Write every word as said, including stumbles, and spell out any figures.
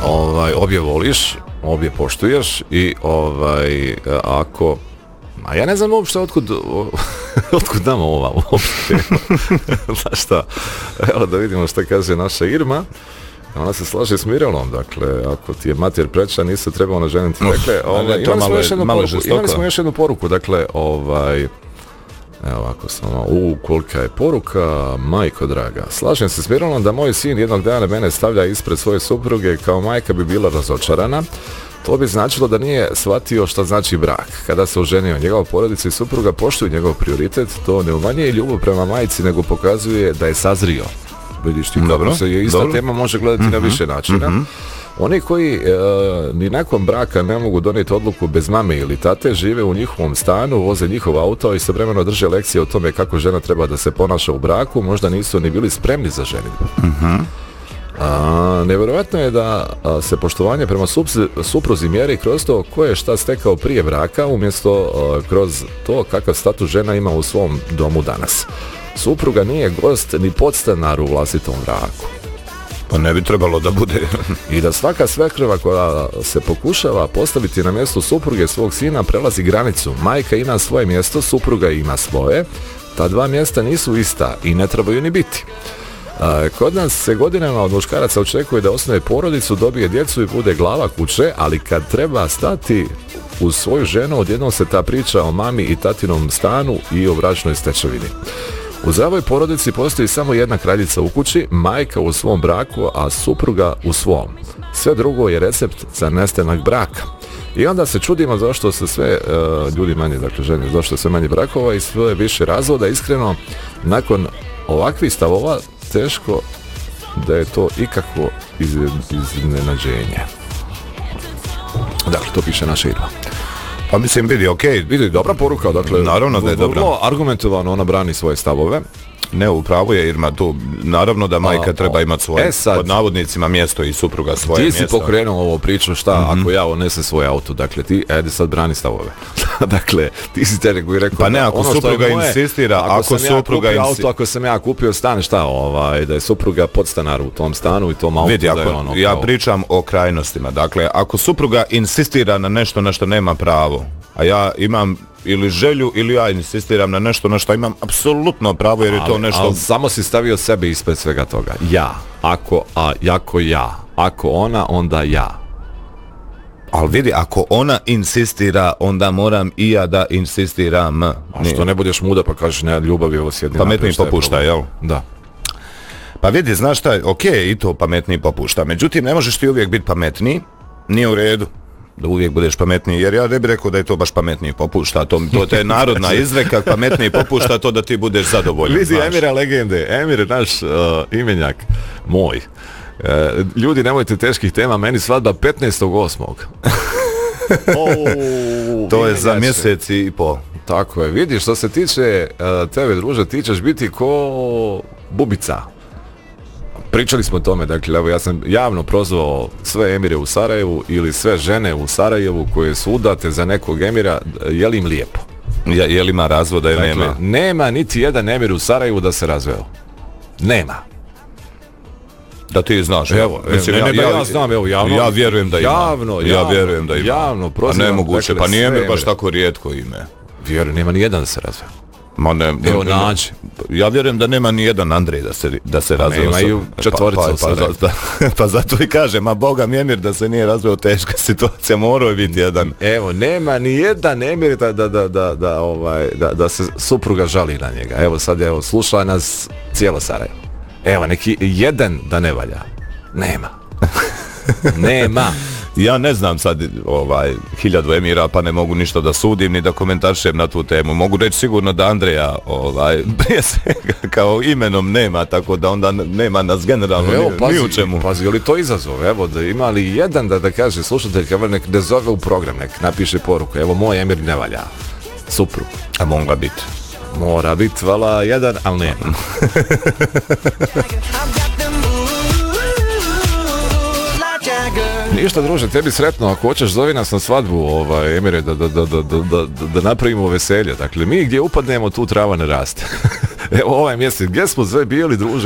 ovaj, obje voliš, obje poštuješ i ovaj, ako... A ja ne znam uopšte otkud, otkud nam ova uopšte. Znaš šta, evo da vidimo šta kaže naša Irma. Ona se slaže s Mirelom, dakle, ako ti je mater preča, nisi trebao naženiti. Dakle, ovaj, imali, smo još jednu poruku, imali smo još jednu poruku, dakle, ovaj, evo ovako samo, u, kolika je poruka, majko draga. Slažem se s Mirelom da moj sin jednog dana mene stavlja ispred svoje supruge, kao majka bi bila razočarana. To bi značilo da nije shvatio šta znači brak. Kada se oženio, njegova porodica i supruga poštuju njegov prioritet, to ne umanjuje ljubav prema majci, nego pokazuje da je sazrio. Vidiš ti kako se je ista dobro. Tema može gledati mm-hmm. na više načina. Mm-hmm. Oni koji e, ni nakon braka ne mogu donijeti odluku bez mame ili tate, žive u njihovom stanu, voze njihov auto i istovremeno drže lekcije o tome kako žena treba da se ponaša u braku, možda nisu ni bili spremni za ženidbu. Mm-hmm. A, nevjerojatno je da a, se poštovanje prema supruzi mjeri kroz to ko je šta stekao prije braka, umjesto a, kroz to kakav status žena ima u svom domu danas. Supruga nije gost ni podstanar u vlastitom braku. Pa ne bi trebalo da bude. I da svaka svekrva koja se pokušava postaviti na mjesto supruge svog sina prelazi granicu. Majka ima svoje mjesto, supruga ima svoje. Ta dva mjesta nisu ista i ne trebaju ni biti. Kod nas se godinama od muškaraca očekuje da osnuje porodicu, dobije djecu i bude glava kuće, ali kad treba stati uz svoju ženu, odjednom se ta priča o mami i tatinom stanu i o bračnoj stečevini. U zdravoj porodici postoji samo jedna kraljica u kući, majka u svom braku, a supruga u svom. Sve drugo je recept za nestanak braka. I onda se čudimo zašto se sve uh, ljudi manje, dakle žene, zašto sve manje brakova i sve više razvoda. Iskreno, nakon ovakvih stavova, teško da je to ikakvo iz, iznenađenje. Dakle, to piše naša Irma. Pa mislim, vidi, okej. Okay. Vidi, dobra poruka, dakle, naravno da je dobra. Vrlo argumentovano ona brani svoje stavove. Ne, upravo je Irma tu. Naravno da majka a, treba imati svoje, e sad, pod navodnicima, mjesto i supruga svoje mjesto. Ti si pokrenuo ovo priču, šta, mm-hmm. ako ja odnesem svoj auto, dakle, ti, ajde sad brani stavove. Dakle, ti si te koji rekao... Pa ne, ako ono supruga moje, insistira, ako, ako supruga ja insi... auto, ako sam ja kupio stan, šta, ovaj, da je supruga podstanar u tom stanu i tom autu. Vidi, da ako, je ono, ja kao... pričam o krajnostima. Dakle, ako supruga insistira na nešto na što nema pravo, a ja imam ili želju ili ja insistiram na nešto na što imam apsolutno pravo, jer je to nešto... Ali samo si stavio sebe ispred svega toga. Ja. Ako, a, jako ja. Ako ona, onda ja. Ali vidi, ako ona insistira, onda moram i ja da insistiram. A što ne budeš muda pa kažeš ne, ljubav je ovo sjedni naprijed. Pametniji popušta, jel? Da. Pa vidi, znaš šta, ok, i to pametniji popušta. Međutim, ne možeš ti uvijek biti pametniji, nije u redu da uvijek budeš pametniji, jer ja ne bih rekao da je to baš pametniji popušta, to, to te je narodna izreka, pametniji popušta to da ti budeš zadovoljan. Vidi Emira legende, Emir je naš uh, imenjak, moj. Uh, ljudi, nemojte teških tema, meni svadba petnaestog osmog oh, to je za mjesec i pol. Tako je, vidi, što se tiče uh, tebe, druže, ti ćeš biti ko bubica. Pričali smo o tome, dakle, evo ja sam javno prozvao sve emire u Sarajevu ili sve žene u Sarajevu koje su udate za nekog emira, je li im lijepo? Ja, je li ima razvoda ili dakle, nema? Nema niti jedan emir u Sarajevu da se razveo. Nema. Da ti znaš. Evo, mislim, ne, ne, ja, ja znam, evo, javno. Ja vjerujem da ima. Javno, javno, ja vjerujem da ima. Javno prozivam. A nemoguće, dakle, pa nije mi baš tako rijetko ime. Vjerujem, nema ni jedan da se razveo. Ma ne, evo nađi. Ja vjerujem da nema ni jedan Andrej da se da se razveo. Nemaju četvorica pa, pa, pa, pa, pa zato i kažem, a Boga mi Emir da se nije razveo, teška situacija, morao je biti jedan. Evo, nema ni jedan Emir da da da da da ovaj da da se supruga žali na njega. Evo sad, evo, sluša nas cijelo Sarajevo. Evo, neki jedan da ne valja. Nema. Nema. Ja ne znam sad ovaj hiljadu emira, pa ne mogu ništa da sudim ni da komentarišem na tu temu. Mogu reći sigurno da Andreja ovaj prije svega kao imenom nema, tako da onda nema nas generalno evo, ni, pazi, ni u čemu. Pazi, ali to izazove, evo da ima li jedan da da kaže slušatelj kao nek ne zove u program, nek napiše poruku. Evo moj emir ne valja. Suprug. A mora biti. Mora biti vala jedan, ali nema. Ništa, druže, tebi sretno, ako hoćeš zovi nas na svadbu, ovaj, Emire, da, da, da, da, da, da napravimo veselje. Dakle, mi gdje upadnemo, tu trava ne raste. Evo ovaj mjesec, gdje smo sve bili, druže?